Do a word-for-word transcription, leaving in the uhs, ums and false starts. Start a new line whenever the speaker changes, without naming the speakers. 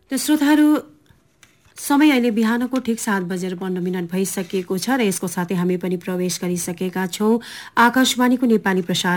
त श्रोताहरू समय अहिले बिहानको ठिक सात बजेर पन्ध्र मिनट भइसकेको छ र यसको साथै हामी पनि प्रवेश गरिसकेका छौँ आकाशवाणीको नेपाली प्रसारण